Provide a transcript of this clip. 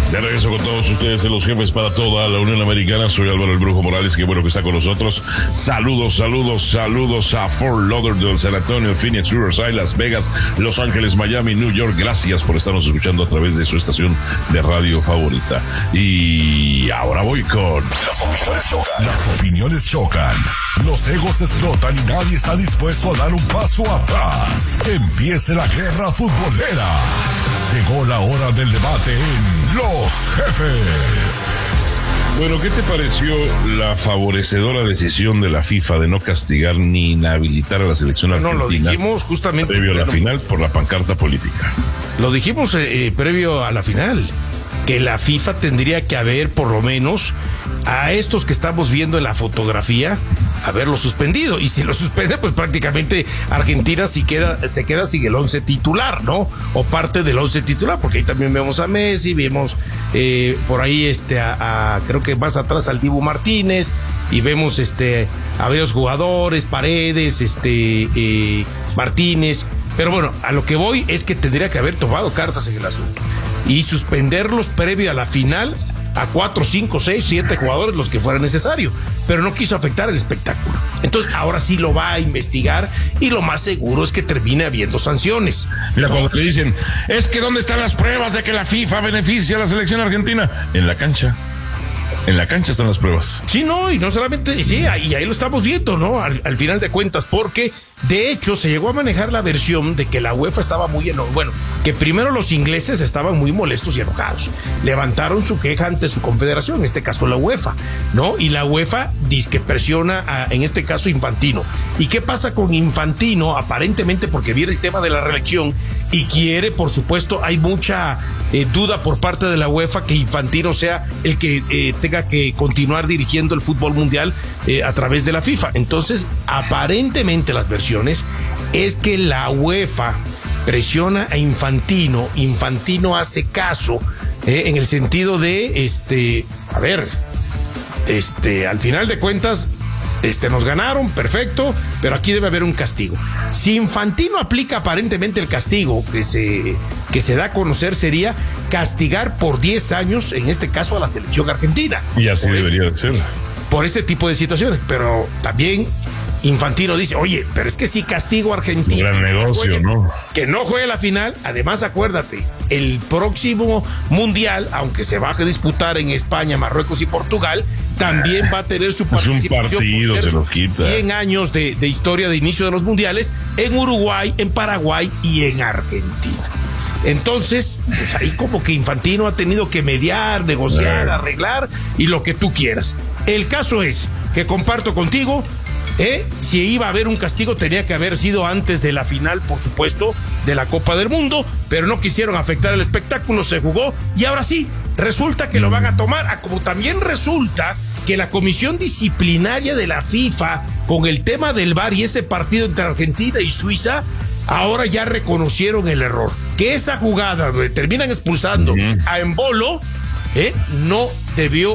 De regreso con todos ustedes en Los Jefes para toda la Unión Americana. Soy Álvaro el Brujo Morales, qué bueno que está con nosotros. Saludos a Fort Lauderdale, San Antonio, Phoenix, Riverside, Las Vegas, Los Ángeles, Miami, New York. Gracias por estarnos escuchando a través de su estación de radio favorita. Y ahora voy con... Las opiniones chocan. Los egos explotan y nadie está dispuesto a dar un paso atrás. Que empiece la guerra futbolera. Llegó la hora del debate en Los Jefes. Bueno, ¿qué te pareció la favorecedora decisión de la FIFA de no castigar ni inhabilitar a la selección argentina? No, lo dijimos justamente previo a la final por la pancarta política. Lo dijimos previo a la final, que la FIFA tendría que haber por lo menos a estos que estamos viendo en la fotografía, haberlo suspendido. Y si lo suspende, pues prácticamente Argentina se queda sin el 11 titular, ¿no? O parte del 11 titular, porque ahí también vemos a Messi, vemos por ahí creo que más atrás al Dibu Martínez, y vemos a varios jugadores, Paredes, Martínez. Pero bueno, a lo que voy es que tendría que haber tomado cartas en el asunto y suspenderlos previo a la final a 4, 5, 6, 7 jugadores, los que fuera necesario, pero no quiso afectar el espectáculo. Entonces ahora sí lo va a investigar y lo más seguro es que termine habiendo sanciones. Mira, cuando le dicen, es que ¿dónde están las pruebas de que la FIFA beneficia a la selección argentina? En la cancha. En la cancha están las pruebas. Sí, no, y no solamente, sí, y ahí lo estamos viendo, ¿no? Al final de cuentas, porque de hecho se llegó a manejar la versión de que la UEFA estaba muy enojada. Bueno, que primero los ingleses estaban muy molestos y enojados. Levantaron su queja ante su confederación, en este caso la UEFA, ¿no? Y la UEFA dice que presiona en este caso Infantino. ¿Y qué pasa con Infantino? Aparentemente porque viene el tema de la reelección y quiere, por supuesto, hay mucha duda por parte de la UEFA que Infantino sea el que tenga que continuar dirigiendo el fútbol mundial a través de la FIFA. Entonces, aparentemente las versiones es que la UEFA presiona a Infantino hace caso en el sentido de, al final de cuentas, nos ganaron, perfecto, pero aquí debe haber un castigo. Si Infantino aplica aparentemente el castigo que se da a conocer sería castigar por 10 años, en este caso a la selección argentina. Y así debería de ser. Por ese tipo de situaciones, pero también Infantino dice, oye, pero es que si castigo a Argentina, gran negocio, ¿no? Que no juegue la final. Además, acuérdate, el próximo mundial, aunque se va a disputar en España, Marruecos y Portugal, también va a tener su participación. Es un partido, por ser se lo quita. 100 años de historia de inicio de los mundiales en Uruguay, en Paraguay y en Argentina. Entonces, pues ahí como que Infantino ha tenido que mediar, negociar, arreglar y lo que tú quieras. El caso es que comparto contigo, si iba a haber un castigo tenía que haber sido antes de la final, por supuesto, de la Copa del Mundo, pero no quisieron afectar el espectáculo, se jugó y ahora sí, resulta que lo van a tomar, como también resulta que la comisión disciplinaria de la FIFA con el tema del VAR y ese partido entre Argentina y Suiza, ahora ya reconocieron el error, que esa jugada donde terminan expulsando a Embolo no debió